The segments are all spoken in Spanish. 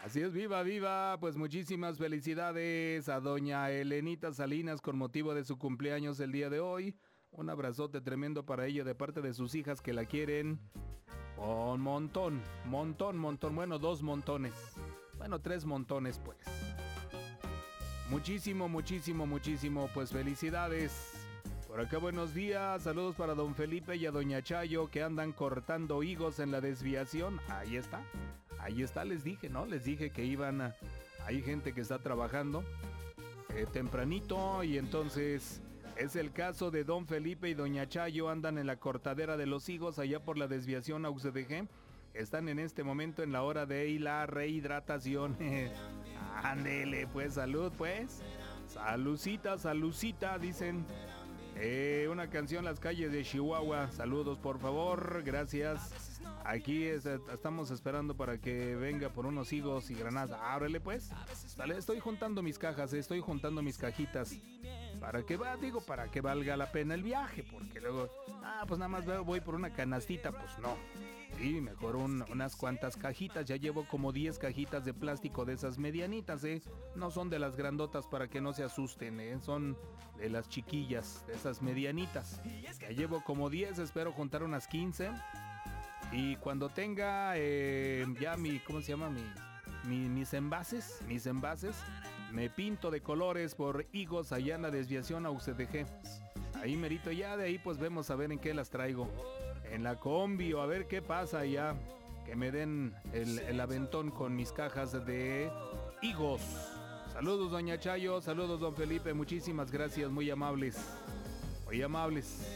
Así es, viva, viva. Pues muchísimas felicidades a doña Elenita Salinas con motivo de su cumpleaños el día de hoy. Un abrazote tremendo para ella de parte de sus hijas que la quieren. Un montón, montón. Bueno, 2 montones. Bueno, 3 montones, pues. Muchísimo, pues felicidades. Por acá buenos días, saludos para don Felipe y a doña Chayo que andan cortando higos en la desviación. Ahí está, les dije, ¿no? Les dije que hay gente que está trabajando tempranito y entonces es el caso de don Felipe y doña Chayo, andan en la cortadera de los higos allá por la desviación a UCDG. Están en este momento en la hora de la rehidratación. Ándele, pues, salud, pues. Salucita, dicen. Una canción, Las calles de Chihuahua. Saludos, por favor, gracias. Aquí estamos esperando para que venga por unos higos y granadas. Ábrele, pues. Dale, estoy juntando mis cajas, estoy juntando mis cajitas. Para que valga la pena el viaje, porque luego, pues nada más voy por una canastita, pues no. Sí, mejor unas cuantas cajitas. Ya llevo como 10 cajitas de plástico de esas medianitas, No son de las grandotas para que no se asusten, Son de las chiquillas, de esas medianitas. Ya llevo como 10, espero juntar unas 15. Y cuando tenga ya ¿cómo se llama? Mis envases, me pinto de colores por higos allá en la desviación a UCDG. Ahí merito, ya de ahí pues vemos a ver en qué las traigo. En la combi o a ver qué pasa ya. Que me den el aventón con mis cajas de higos. Saludos doña Chayo, saludos don Felipe, muchísimas gracias, muy amables. Muy amables.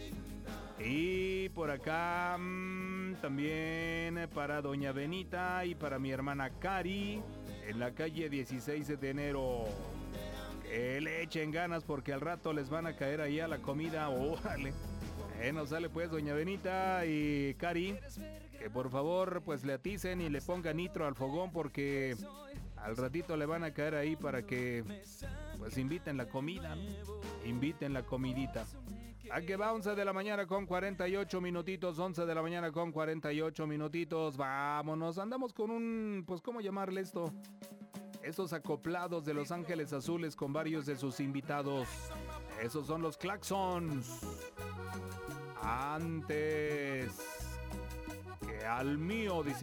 Y por acá también para doña Benita y para mi hermana Cari en la calle 16 de enero. Que le echen ganas porque al rato les van a caer ahí a la comida. Órale. Nos sale pues doña Benita y Cari, que por favor pues le aticen y le pongan nitro al fogón porque al ratito le van a caer ahí para que pues inviten la comida, ¿no? Inviten la comidita. ¿A qué va? 11 de la mañana con 48 minutitos, 11 de la mañana con 48 minutitos, vámonos, andamos con pues ¿cómo llamarle esto? Esos acoplados de Los Ángeles Azules con varios de sus invitados. Esos son los Claxons. Antes que al mío, dice.